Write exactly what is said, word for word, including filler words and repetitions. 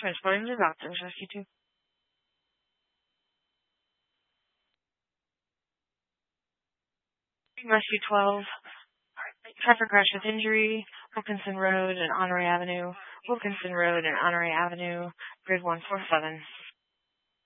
Transporting to doctors, Rescue two. Rescue twelve. Traffic crash with injury. Wilkinson Road and Honorary Avenue. Wilkinson Road and Honorary Avenue. Grid one four seven.